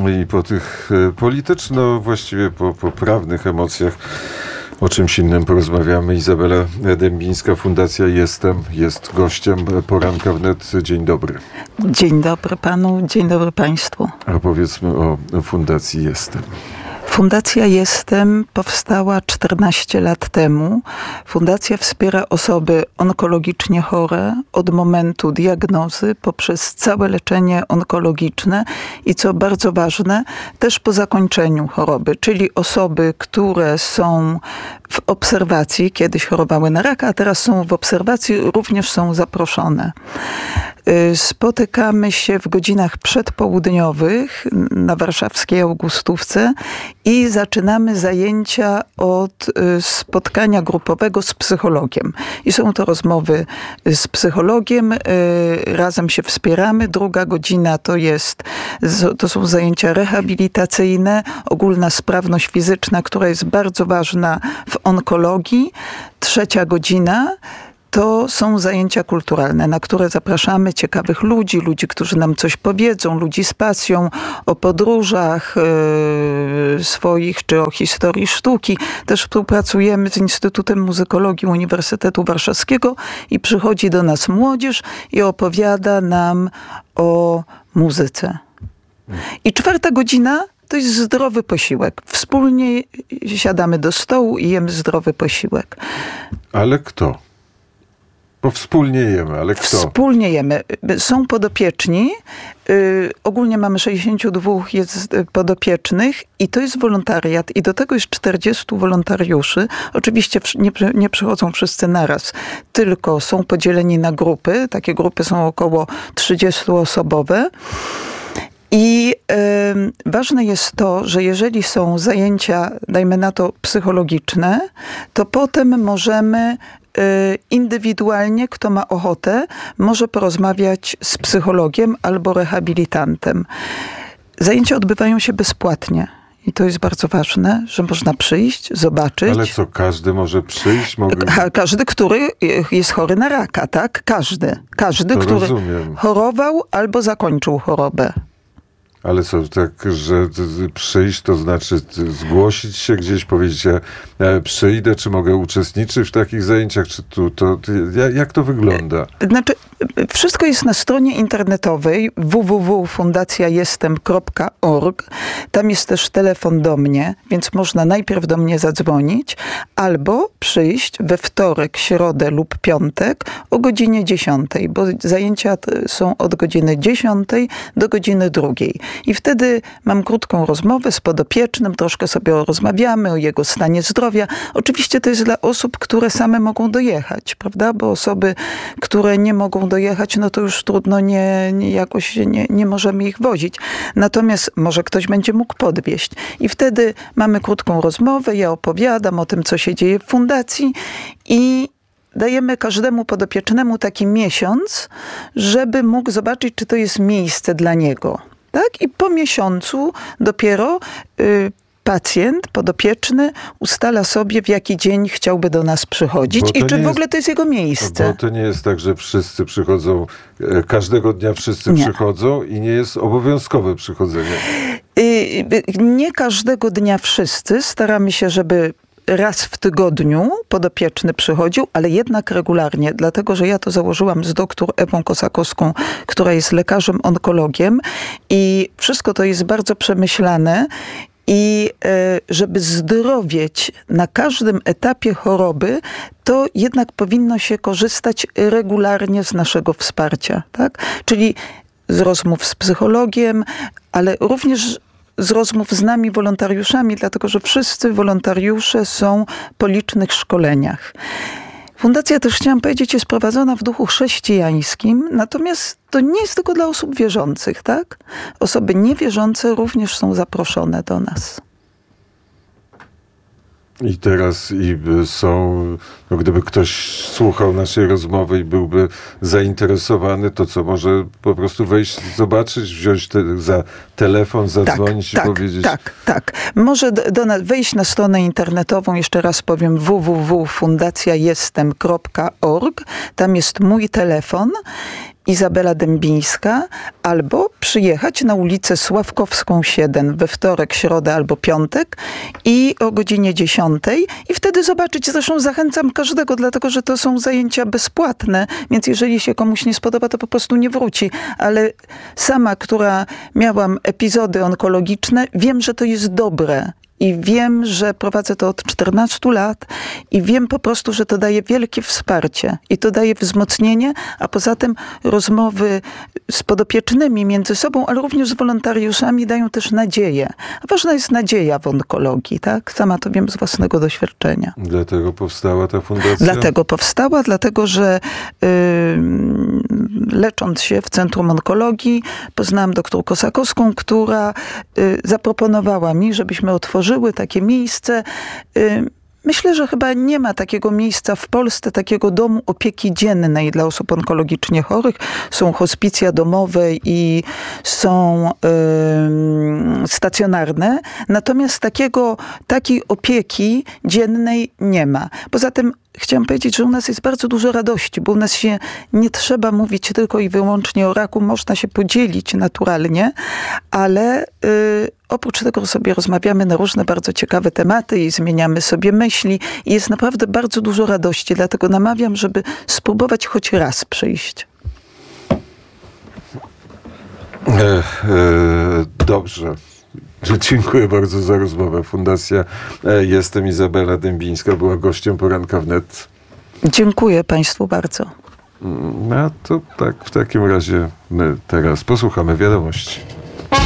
I po tych polityczno, po prawnych emocjach o czymś innym porozmawiamy. Izabela Dębińska, Fundacja Jestem, jest gościem Poranka Wnet. Dzień dobry. Dzień dobry panu, dzień dobry państwu. A powiedzmy o Fundacji Jestem. Fundacja Jestem powstała 14 lat temu. Fundacja wspiera osoby onkologicznie chore od momentu diagnozy poprzez całe leczenie onkologiczne i co bardzo ważne, też po zakończeniu choroby, czyli osoby, które są w obserwacji, kiedyś chorowały na raka, a teraz są w obserwacji, również są zaproszone. Spotykamy się w godzinach przedpołudniowych na warszawskiej Augustówce i zaczynamy zajęcia od spotkania grupowego z psychologiem. I są to rozmowy z psychologiem, razem się wspieramy. Druga godzina to są zajęcia rehabilitacyjne, ogólna sprawność fizyczna, która jest bardzo ważna w onkologii. Trzecia godzina to są zajęcia kulturalne, na które zapraszamy ciekawych ludzi, którzy nam coś powiedzą, ludzi z pasją, o podróżach swoich, czy o historii sztuki. Też współpracujemy z Instytutem Muzykologii Uniwersytetu Warszawskiego i przychodzi do nas młodzież i opowiada nam o muzyce. I czwarta godzina to jest zdrowy posiłek. Wspólnie siadamy do stołu i jemy zdrowy posiłek. Ale kto? Bo wspólnie jemy, ale kto? Wspólnie jemy. Są podopieczni. Ogólnie mamy 62 podopiecznych i to jest wolontariat. I do tego jest 40 wolontariuszy. Oczywiście nie przychodzą wszyscy naraz, tylko są podzieleni na grupy. Takie grupy są około 30-osobowe. I ważne jest to, że jeżeli są zajęcia, dajmy na to psychologiczne, to potem możemy indywidualnie, kto ma ochotę, może porozmawiać z psychologiem albo rehabilitantem. Zajęcia odbywają się bezpłatnie. I to jest bardzo ważne, że można przyjść, zobaczyć. Ale co, każdy może przyjść? Każdy, który jest chory na raka, tak? Każdy, który rozumiem. Chorował albo zakończył chorobę. Ale co, tak, że przyjść, to znaczy zgłosić się gdzieś, powiedzieć, ja przyjdę, czy mogę uczestniczyć w takich zajęciach, czy jak to wygląda? Znaczy, wszystko jest na stronie internetowej www.fundacjajestem.org. Tam jest też telefon do mnie, więc można najpierw do mnie zadzwonić, albo przyjść we wtorek, środę lub piątek o godzinie 10, bo zajęcia są od godziny 10 do godziny 2. I wtedy mam krótką rozmowę z podopiecznym, troszkę sobie rozmawiamy o jego stanie zdrowia. Oczywiście to jest dla osób, które same mogą dojechać, prawda? Bo osoby, które nie mogą dojechać, no to już trudno, nie możemy ich wozić. Natomiast może ktoś będzie mógł podwieźć. I wtedy mamy krótką rozmowę, ja opowiadam o tym, co się dzieje w fundacji i dajemy każdemu podopiecznemu taki miesiąc, żeby mógł zobaczyć, czy to jest miejsce dla niego. Tak? I po miesiącu dopiero pacjent podopieczny ustala sobie, w jaki dzień chciałby do nas przychodzić i czy w ogóle to jest jego miejsce. Bo to nie jest tak, że wszyscy przychodzą, każdego dnia wszyscy przychodzą i nie jest obowiązkowe przychodzenie. Nie każdego dnia wszyscy. Staramy się, żeby raz w tygodniu podopieczny przychodził, ale jednak regularnie, dlatego że ja to założyłam z dr Ewą Kosakowską, która jest lekarzem onkologiem i wszystko to jest bardzo przemyślane i żeby zdrowieć na każdym etapie choroby, to jednak powinno się korzystać regularnie z naszego wsparcia, tak? Czyli z rozmów z psychologiem, ale również z rozmów z nami wolontariuszami, dlatego że wszyscy wolontariusze są po licznych szkoleniach. Fundacja, też chciałam powiedzieć, jest prowadzona w duchu chrześcijańskim, natomiast to nie jest tylko dla osób wierzących, tak? Osoby niewierzące również są zaproszone do nas. I teraz są, gdyby ktoś słuchał naszej rozmowy i byłby zainteresowany, to co, może po prostu wejść, zobaczyć, wziąć za telefon, zadzwonić i powiedzieć... Tak. Może do nas wejść na stronę internetową, jeszcze raz powiem, www.fundacjajestem.org. Tam jest mój telefon Izabela Dębińska, albo przyjechać na ulicę Sławkowską 7 we wtorek, środę albo piątek i o godzinie 10 i wtedy zobaczyć. Zresztą zachęcam każdego, dlatego że to są zajęcia bezpłatne, więc jeżeli się komuś nie spodoba, to po prostu nie wróci. Ale sama, która miałam epizody onkologiczne, wiem, że to jest dobre. I wiem, że prowadzę to od 14 lat i wiem po prostu, że to daje wielkie wsparcie i to daje wzmocnienie, a poza tym rozmowy z podopiecznymi między sobą, ale również z wolontariuszami dają też nadzieję. A ważna jest nadzieja w onkologii, tak? Sama to wiem z własnego doświadczenia. Dlatego powstała ta fundacja? Dlatego że lecząc się w Centrum Onkologii, poznałam doktor Kosakowską, która zaproponowała mi, żebyśmy otworzyły takie miejsce. Myślę, że chyba nie ma takiego miejsca w Polsce, takiego domu opieki dziennej dla osób onkologicznie chorych. Są hospicja domowe i są stacjonarne. Natomiast takiej opieki dziennej nie ma. Poza tym chciałam powiedzieć, że u nas jest bardzo dużo radości, bo u nas się nie trzeba mówić tylko i wyłącznie o raku. Można się podzielić naturalnie, ale oprócz tego sobie rozmawiamy na różne bardzo ciekawe tematy i zmieniamy sobie myśli. I jest naprawdę bardzo dużo radości, dlatego namawiam, żeby spróbować choć raz przyjść. Dobrze. Dziękuję bardzo za rozmowę. Fundacja Jestem, Izabela Dębińska była gościem Poranka Wnet. Dziękuję Państwu bardzo. No to tak, w takim razie my teraz posłuchamy wiadomości.